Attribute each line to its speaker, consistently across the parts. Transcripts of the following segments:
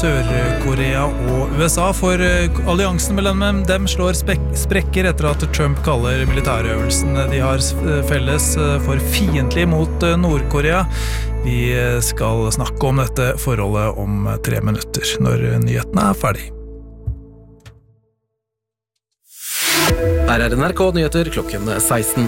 Speaker 1: Sør-Korea og USA, for alliansen mellom dem slår sprekker etter at Trump kaller militærøvelsen de har felles for fiendtlig mot Nord-Korea. Vi skal snakke om dette forholdet om 3 minutter, når nyhetene ferdig.
Speaker 2: Her NRK Nyheter klokken 16.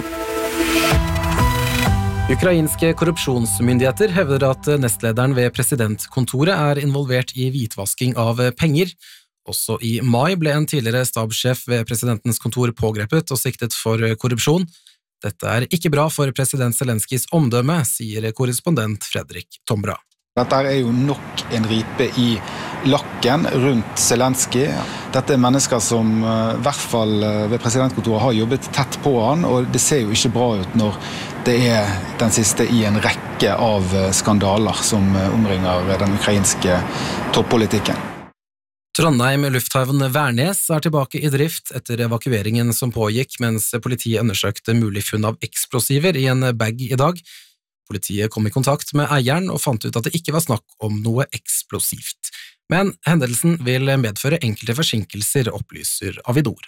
Speaker 2: Ukrainske korrupsjonsmyndigheter hevder at nestlederen ved presidentkontoret involvert i hvitvasking av penger. Også i mai ble en tidligere stabssjef ved presidentens kontor pågrepet og siktet for korrupsjon. Dette ikke bra for president Zelenskys omdømme, sier korrespondent Fredrik Tombra.
Speaker 3: Dette jo nok en ripe i lakken rundt Zelensky. Dette mennesker som i hvert fall ved presidentkontoret har jobbet tett på han, og det ser jo ikke bra ut når det den siste i en rekke av skandaler som omringer den ukrainske toppolitikken.
Speaker 2: Trondheim lufthavn Værnes tilbake i drift etter evakueringen som pågikk mens politiet undersøkte mulig funn av eksplosiver i en bag i dag. Politiet kom i kontakt med eieren og fant ut at det ikke var snakk om noe eksplosivt. Men hendelsen vil medføre enkelte forsinkelser, opplyser Avidor.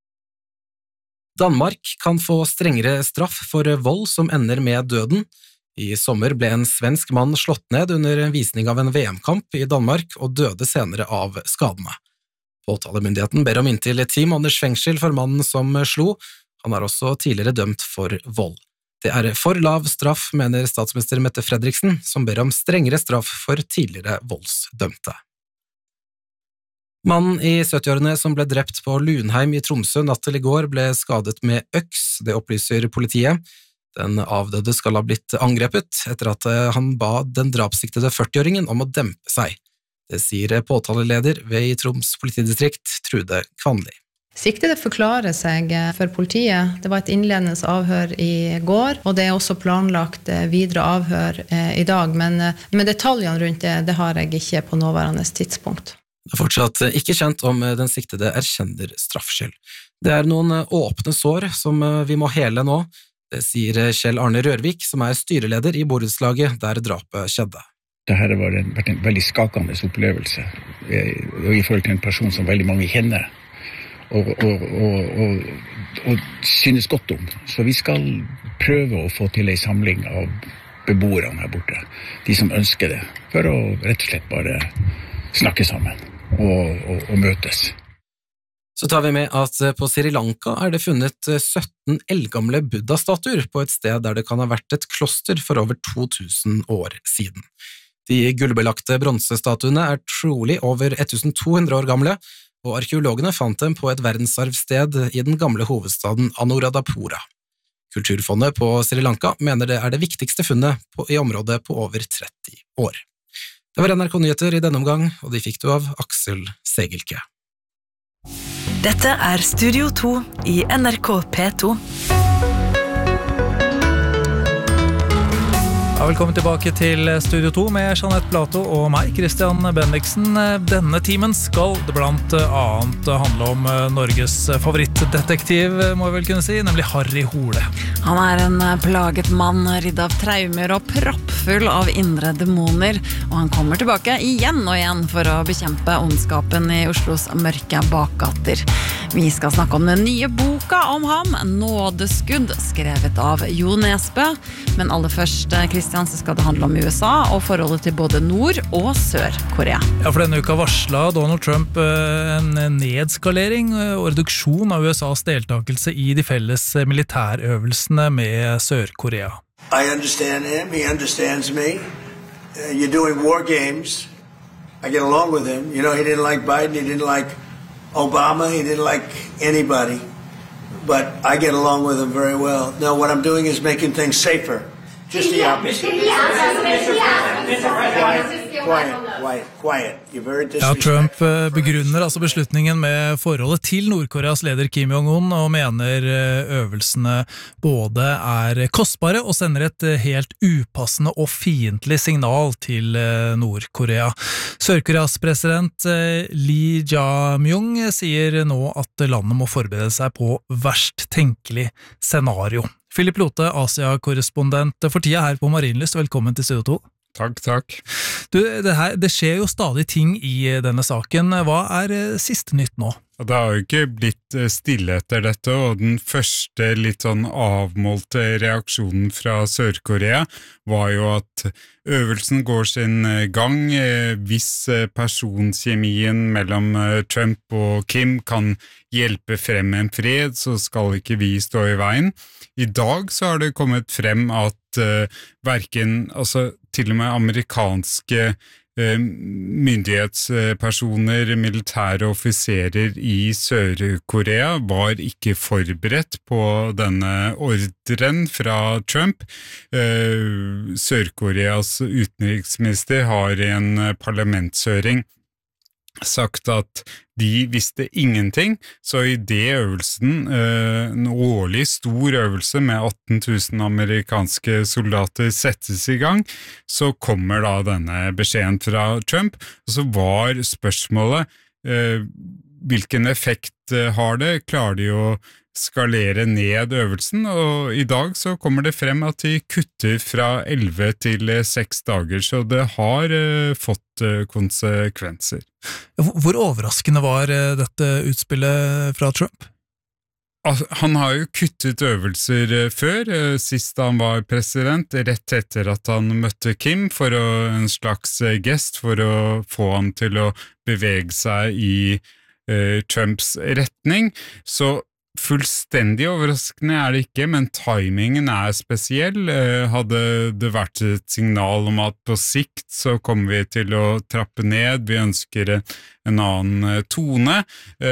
Speaker 2: Danmark kan få strengere straff for vold som ender med døden. I sommer ble en svensk mann slått ned under en visning av en VM-kamp i Danmark og døde senere av skadene. Påtalemyndigheten ber om inntil 10 måneders fengsel for mannen som slo. Han også tidligere dømt for vold. Det for lav straff, mener statsminister Mette Fredriksen, som ber om strengere straff for tidligere voldsdømte. Mannen i 70-årene som ble drept på Lunheim i Tromsø natt til i går ble skadet med øks, det opplyser politiet. Den avdøde skal ha blitt angrepet etter at han ba den drapssiktede 40-åringen om å dempe seg. Det sier påtaleleder ved Troms politidistrikt, Trude Kvanli.
Speaker 4: Siktede forklarer seg for politiet. Det var et innledende avhør i går, og det også planlagt videre avhør i dag, men detaljene rundt det har jeg ikke på nåværende tidspunkt.
Speaker 2: Det fortsatt ikke kjent om den siktede erkjenner straffskyld. Det noen åpne sår som vi må hele nå, det sier Kjell Arne Rørvik, som styreleder i borettslaget der drapet skjedde.
Speaker 5: Dette var en veldig skakende opplevelse, i forhold til en person som veldig mange kjenner. Og synes godt om. Så vi skal prøve å få til en samling av beboerne her borte, de som ønsker det, for å rett og slett bare snakke sammen og møtes.
Speaker 2: Så tar vi med at på Sri Lanka det funnet 17 eldgamle buddha-statuer på et sted der det kan ha vært et kloster for over 2000 år siden. De gullbelagte bronsestatuene trolig over 1200 år gamle, og arkeologene fant dem på et verdensarvsted i den gamle hovedstaden Anuradhapura. Kulturfondet på Sri Lanka mener det det viktigste funnet i området på over 30 år. Det var NRK Nyheter i denne omgang, og de fikk du av Aksel Segelke.
Speaker 6: Dette Studio 2 i NRK P2.
Speaker 1: Ja, velkommen tilbake til Studio 2 med Jeanette Plato og meg, Christian Bendiksen. Denne timen skal det blant annet handle om Norges favorittdetektiv, må jeg vel kunne si, nemlig Harry Hole.
Speaker 7: Han en plaget mann, ridd av traumer og proppfull av indre demoner, og han kommer tilbake igjen og igjen for å bekjempe ondskapen i Oslos mørke bakgater. Vi skal snakke om den nye boka om ham, Nådeskudd, skrevet av Jo Nesbø, men aller først, Christian, så skal det handle om USA og forholdet til både Nord- og Sør-Korea.
Speaker 1: Ja, for denne uka varslet Donald Trump en nedskalering og reduksjon av USAs deltakelse i de felles militærøvelsene med Sør-Korea.
Speaker 8: I understand him, he understands me. You're doing war games. I get along with him. You know, he didn't like Biden, he didn't like Obama, he didn't like anybody. But I get along with him very well. Now what I'm doing is making things safer. Just the opposite. Quiet. You're very disrespectful.
Speaker 1: Trump begrunner altså beslutningen med forholdet til Nord-Koreas leder Kim Jong-un og mener øvelsene både kostbare og sender et helt upassende og fiendtlig signal til Nord-Korea. Sør-Koreas president Lee Jae-myung sier nå at landet må forberede seg på verst tenkelig scenario. Philip Lote, Asia-korrespondent for tida her på Marienlyst, velkommen til Studio 2.
Speaker 9: Takk.
Speaker 1: Du, det skjer jo stadig ting i denne saken. Hva siste nytt nå?
Speaker 9: Det har jo ikke blitt stille etter dette, og den første litt sånn avmålte reaksjonen fra Sør-Korea var jo at øvelsen går sin gang. Hvis personkjemien mellom Trump og Kim kan hjelpe frem en fred, så skal ikke vi stå i veien. I dag så har det kommet frem at til og med amerikanske myndighetspersoner, militære offiserer i Sør-Korea var ikke forberedt på denne ordren fra Trump. Sør-Koreas utenriksminister har i en parlamentshøring sagt at de visste ingenting, så i det øvelsen, en årlig stor øvelse med 18 000 amerikanske soldater settes i gang, så kommer da denne beskjeden fra Trump, og så var spørsmålet hvilken effekt har det? Klarer de å skalere ned øvelsen, og i dag så kommer det frem at de kutter fra 11 til 6 dager, så det har fått konsekvenser.
Speaker 1: Hvor overraskende var dette utspillet fra Trump?
Speaker 9: Han har jo kuttet øvelser før, sist han var president, rett etter at han møtte Kim for en slags gest for å få ham til å bevege seg i Trumps retning, så fullstendig overraskende det ikke, men timingen spesiell. Hadde det vært et signal om at på sikt så kommer vi til å trappe ned, vi ønsker en annen tone,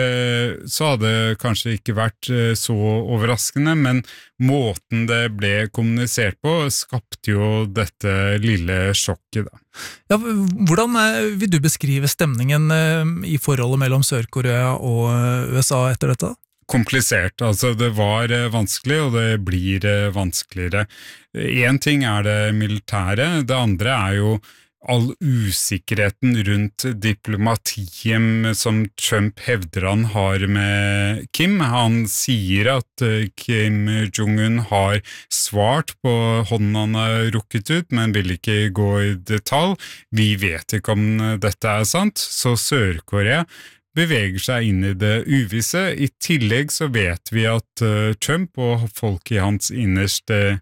Speaker 9: så hadde det kanskje ikke vært så overraskende, men måten det ble kommunisert på skapte jo dette lille sjokket da.
Speaker 1: Ja, hvordan vil du beskrive stemningen i forholdet mellom Sør-Korea og USA etter dette?
Speaker 9: Komplisert, altså det var vanskelig, og det blir vanskeligere. En ting det militære, det andre jo all usikkerheten rundt diplomatiet som Trump hevder han har med Kim. Han sier at Kim Jong-un har svart på hånden han har rukket ut, men vil ikke gå i detalj. Vi vet ikke om dette sant, så Sør-Korea beveger seg inn i det uvisse. I tillegg så vet vi at Trump og folk i hans innerste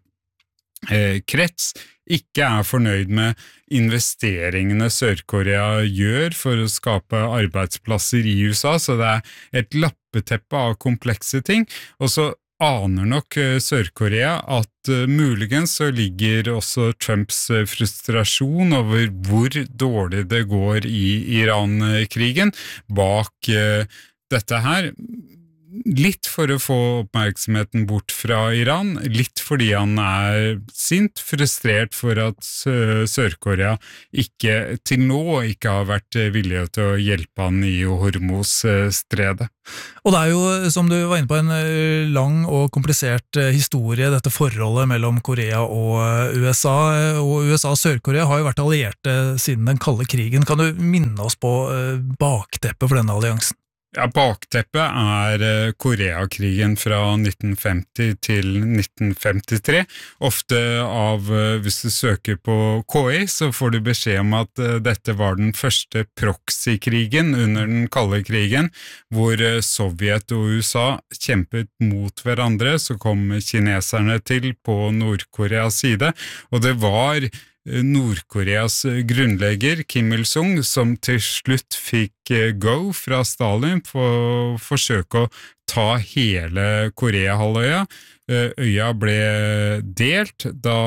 Speaker 9: krets ikke fornøyd med investeringene Sør-Korea gjør for å skape arbeidsplasser i USA, så det et lappeteppe av komplekse ting, og så aner nok Sør-Korea at muligens så ligger også Trumps frustrasjon over hvor dårlig det går i Iran-krigen bak dette her. Litt for å få oppmerksomheten bort fra Iran, litt fordi han sint, frustrert for at Sør-Korea til nå ikke har vært villige til å hjelpe han i Hormuz-stredet.
Speaker 1: Og det jo, som du var inne på, en lang og komplisert historie, dette forholdet mellom Korea og USA. Og USA og Sør-Korea har jo vært allierte siden den kalde krigen. Kan du minne oss på bakteppet for denne alliansen?
Speaker 9: Ja, bakteppet Koreakrigen fra 1950 til 1953. Ofte hvis du søker på KI, så får du beskjed om at dette var den første proxykrigen under den kalde krigen, hvor Sovjet og USA kjempet mot hverandre, så kom kineserne til på Nord-Koreas side, og det var Nord-Koreas grunnlegger Kim Il-sung som til slutt fikk go fra Stalin for å forsøke å ta hele Korea-halvøya. Øya ble delt da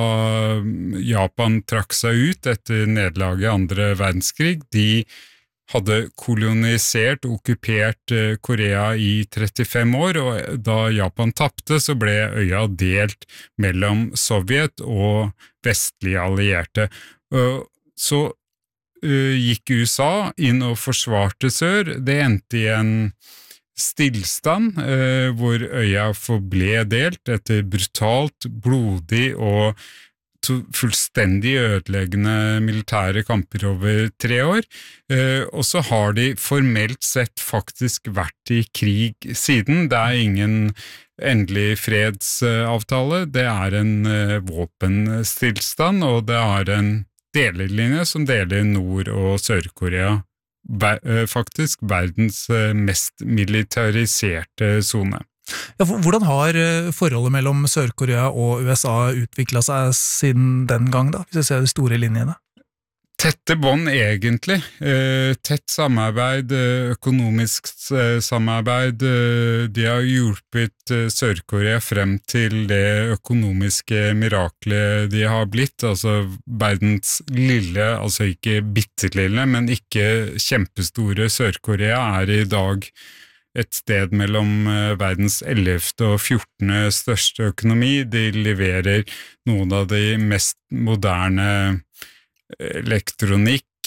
Speaker 9: Japan trakk seg ut etter nederlaget i andre verdenskrig. De hadde kolonisert og okkupert Korea i 35 år, og da Japan tappte, så ble øya delt mellom Sovjet og vestlige allierte. Så gikk USA inn og forsvarte sør. Det endte i en stillstand, hvor øya forble delt etter brutalt, blodig og fullstendig ødeleggende militære kamper over 3 år, og så har de formelt sett faktisk vært i krig siden. Det ingen endelig fredsavtale, det en våpenstillstand, og det delelinje som deler Nord- og Sør-Korea, faktisk verdens mest militariserte zone.
Speaker 1: Ja, hvordan har forholdet mellom Sør-Korea og USA utviklet seg siden den gang da, hvis jeg ser de store linjene?
Speaker 9: Tette bånd egentlig, tett samarbeid, økonomisk samarbeid, de har hjulpet Sør-Korea frem til det økonomiske miraklet de har blitt, altså verdens lille, altså ikke bittelille, men ikke kjempestore Sør-Korea i dag et sted mellom verdens 11. og 14. største økonomi. De leverer noen av de mest moderne elektronikk,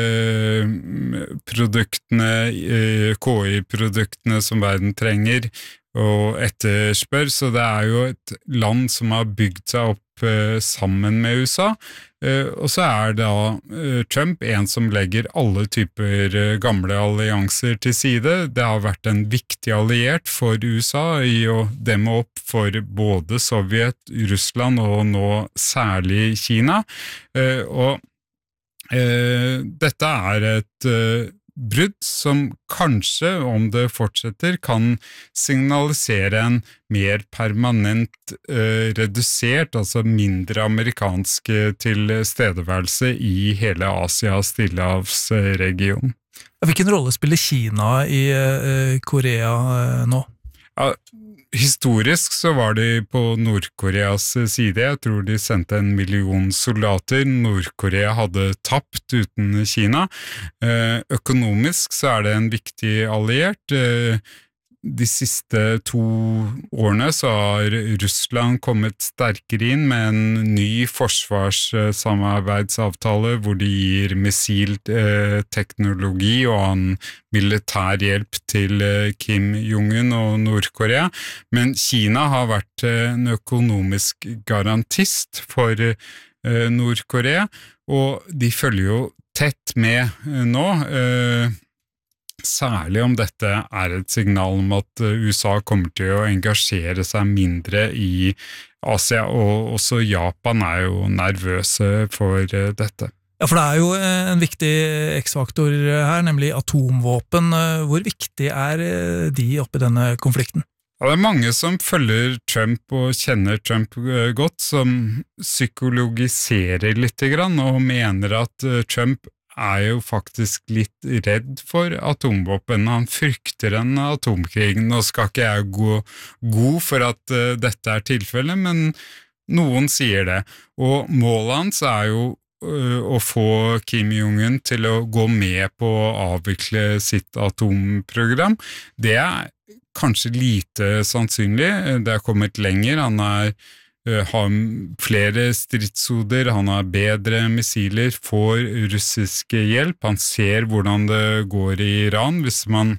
Speaker 9: produktene, KI-produktene som verden trenger og etterspør, så det jo et land som har bygd seg opp sammen med USA, og så da Trump en som legger alle typer gamle allianser til side. Det har vært en viktig alliert for USA i å demme opp for både Sovjet, Russland og nå særlig Kina, og dette et brudd som kanskje, om det fortsetter, kan signalisere en mer permanent redusert, altså mindre amerikansk tilstedeværelse i hele Asia-Stillehavsregionen.
Speaker 1: Hvilken rolle spiller Kina i Korea nå?
Speaker 9: Ja, historisk så var de på Nord-Koreas side. Jeg tror de sendte 1 million soldater. Nord-Korea hadde tapt uten Kina. Økonomisk så det en viktig alliert. De siste 2 årene så har Russland kommet sterkere inn med en ny forsvarssamarbeidsavtale hvor de gir missilteknologi og annen militær hjelp til Kim Jong-un og Nord-Korea. Men Kina har vært en økonomisk garantist for Nord-Korea, og de følger jo tett med nå, særlig om dette et signal om at USA kommer til å engasjere seg mindre i Asia, og også Japan jo nervøse for dette.
Speaker 1: Ja, for det jo en viktig X-faktor her, nemlig atomvåpen. Hvor viktig de oppi denne konflikten?
Speaker 9: Ja, det mange som følger Trump og kjenner Trump godt, som psykologiserer litt grann, og mener at Trump jo faktisk litt redd for atomvåpen. Han frykter en atomkrig. Nå skal ikke jeg gå god for at dette tilfellet, men noen sier det. Og målet hans jo å få Kim Jong-un til å gå med på å avvikle sitt atomprogram. Det kanskje lite sannsynlig. Det har kommet lenger. Han har flere stridshoder, han har bedre missiler, får russisk hjelp, han ser hvordan det går i Iran. Hvis man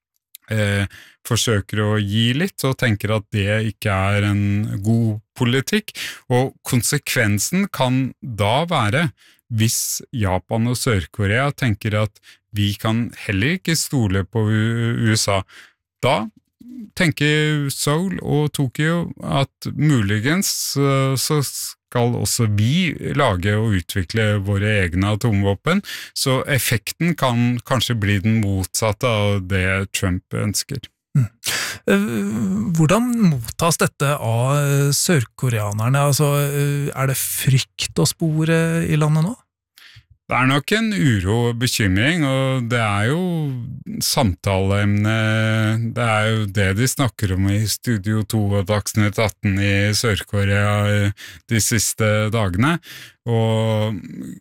Speaker 9: forsøker å gi litt, så tenker at det ikke en god politikk, og konsekvensen kan da være, hvis Japan og Sør-Korea tenker at vi kan heller ikke stole på USA, da tenker Seoul og Tokyo at muligens så skal også vi lage og utvikle våre egne atomvåpen, så effekten kan kanskje bli den motsatte av det Trump ønsker.
Speaker 1: Hvordan mottas dette av sørkoreanerne? Altså, det frykt å spore i landet nå?
Speaker 9: Det nok en uro og bekymring, og det jo samtaleemne, det jo det de snakker om i Studio 2 og Dagsnytt 18 i Sør-Korea de siste dagene, og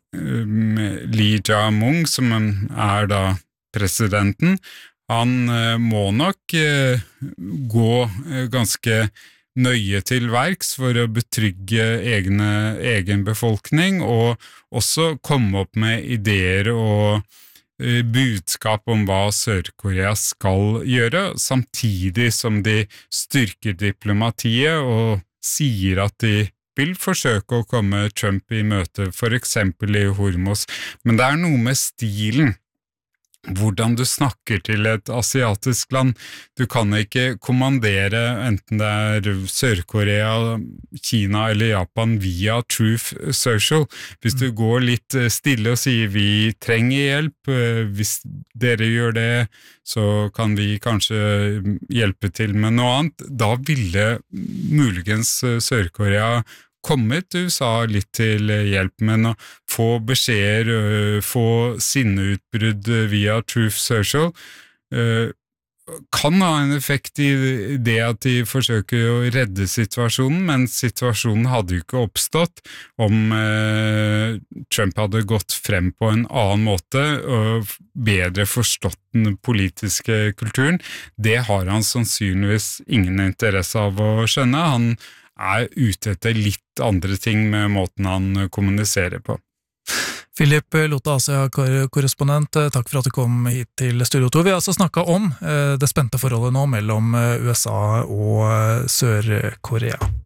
Speaker 9: Lee Jae-myung, som da presidenten, han må nok gå ganske nøye til verks for å betrygge egen befolkning, og også komme opp med ideer og budskap om hva Sør-Korea skal gjøre, samtidig som de styrker diplomatiet og sier at de vil forsøke å komme Trump i møte, for eksempel i Hormuz. Men det noe med stilen. hvordan du snakker til et asiatisk land. Du kan ikke kommandere enten det Sør-Korea, Kina eller Japan via Truth Social. Hvis du går litt stille og sier vi trenger hjelp, hvis dere gjør det, så kan vi kanskje hjelpe til med noe annet. Da ville muligens Sør-Korea kommet USA litt til hjelp, men å få beskjeder, få sinneutbrudd via Truth Social, kan ha en effekt i det at de forsøker å redde situasjonen, men situasjonen hadde jo ikke oppstått om Trump hadde gått frem på en annen måte og bedre forstått den politiske kulturen. Det har han sannsynligvis ingen interesse av å skjønne. Han ute etter litt andre ting med måten han kommuniserer på.
Speaker 1: Philip Lote, Asia-korrespondent, takk for at du kom hit til Studio 2. Vi har altså snakket om det spente forholdet nå mellom USA og Sør-Korea.